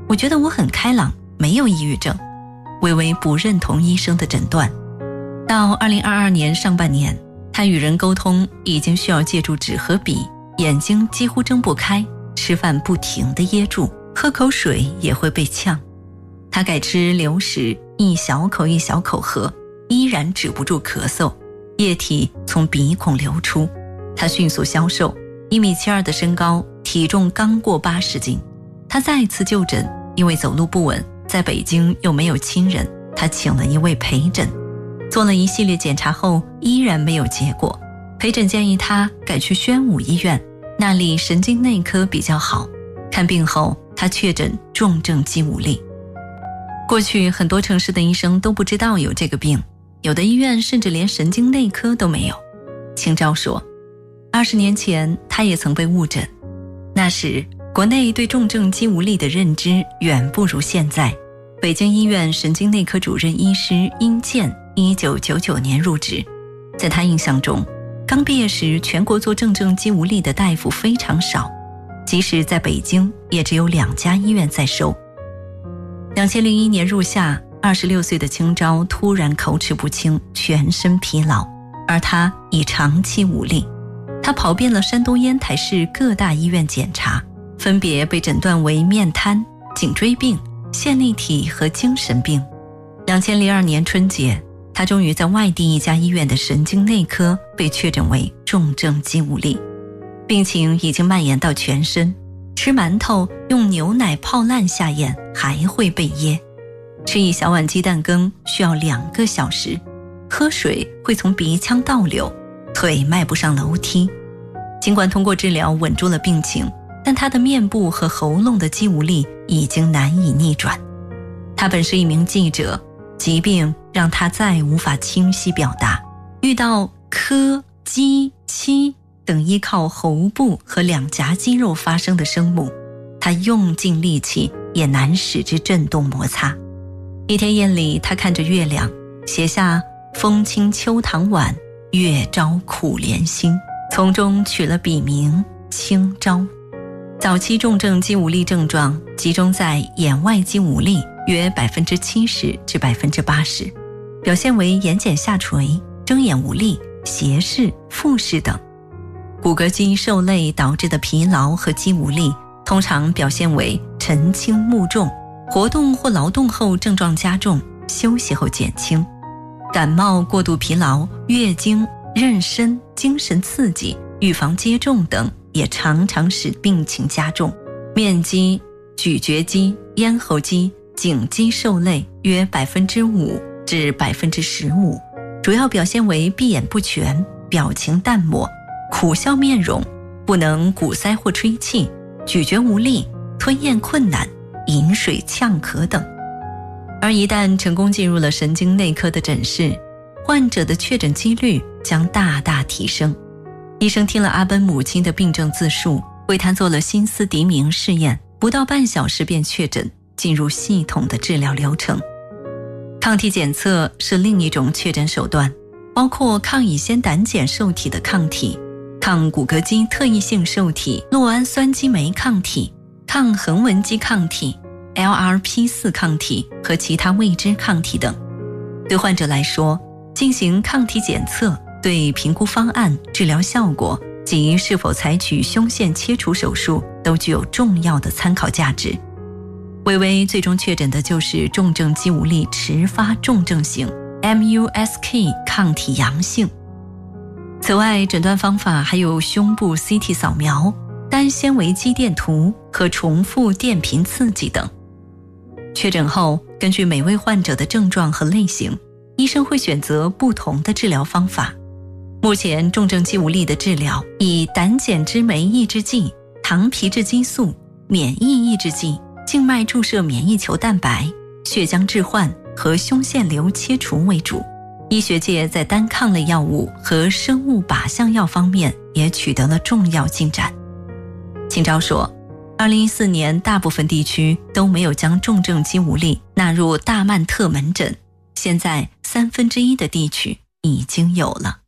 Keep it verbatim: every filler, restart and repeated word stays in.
我觉得我很开朗，没有抑郁症。微微不认同医生的诊断。到二零二二年上半年，他与人沟通已经需要借助纸和笔，眼睛几乎睁不开，吃饭不停地噎住，喝口水也会被呛。他改吃流食，一小口一小口喝，依然止不住咳嗽，液体从鼻孔流出。他迅速消瘦，一米七二的身高，体重刚过八十斤。他再次就诊，因为走路不稳，在北京又没有亲人，他请了一位陪诊。做了一系列检查后，依然没有结果。陪诊建议他改去宣武医院，那里神经内科比较好。看病后，他确诊重症肌无力。过去很多城市的医生都不知道有这个病，有的医院甚至连神经内科都没有。清钊说，二十年前他也曾被误诊，那时国内对重症肌无力的认知远不如现在。北京医院神经内科主任医师殷健一九九九年入职，在他印象中，刚毕业时全国做重症肌无力的大夫非常少，即使在北京也只有两家医院在收。二零零一年入夏，二十六岁的清钊突然口齿不清，全身疲劳，而他已长期无力。他跑遍了山东烟台市各大医院检查，分别被诊断为面瘫、颈椎病、线粒体和精神病。二零零二年春节，他终于在外地一家医院的神经内科被确诊为重症肌无力，病情已经蔓延到全身。吃馒头用牛奶泡烂下咽还会被噎，吃一小碗鸡蛋羹需要两个小时，喝水会从鼻腔倒流，腿迈不上楼梯。尽管通过治疗稳住了病情，但他的面部和喉咙的肌无力已经难以逆转。他本是一名记者，疾病让他再无法清晰表达，遇到科、基、七等依靠喉部和两颊肌肉发声的声母，他用尽力气也难使之震动摩擦。一天夜里，他看着月亮，写下风清秋堂晚，月朝苦怜心，从中取了笔名清钊。早期重症肌无力症状集中在眼外肌无力，约 百分之七十 至 百分之八十， 表现为眼睑下垂、睁眼无力、斜视、复视等。骨骼肌受累导致的疲劳和肌无力通常表现为晨轻目重，活动或劳动后症状加重，休息后减轻。感冒、过度疲劳、月经、妊娠、精神刺激、预防接种等也常常使病情加重。面肌、咀嚼肌、咽喉肌、颈肌受累约 百分之五 至 百分之十五， 主要表现为闭眼不全、表情淡漠、苦笑面容，不能鼓腮或吹气，咀嚼无力，吞咽困难，饮水呛咳等。而一旦成功进入了神经内科的诊室，患者的确诊几率将大大提升。医生听了阿奔母亲的病症自述，为他做了心思敌明试验，不到半小时便确诊，进入系统的治疗流程。抗体检测是另一种确诊手段，包括抗乙酰胆碱受体的抗体、抗骨骼肌特异性受体酪氨酸激酶抗体、抗横纹肌抗体、L R P 四 抗体和其他未知抗体等。对患者来说，进行抗体检测对评估方案、治疗效果及是否采取胸腺切除手术都具有重要的参考价值。微微最终确诊的就是重症肌无力迟发重症型 M U S K 抗体阳性。此外，诊断方法还有胸部 C T 扫描、单纤维肌电图和重复电频刺激等。确诊后，根据每位患者的症状和类型，医生会选择不同的治疗方法。目前重症肌无力的治疗以胆碱之酶抑制剂、糖皮质激素、免疫抑制剂、静脉注射免疫球蛋白、血浆置换和胸腺瘤切除为主。医学界在单抗类药物和生物靶向药方面也取得了重要进展。清钊说，二零一四年大部分地区都没有将重症肌无力纳入大曼特门诊，现在三分之一的地区已经有了。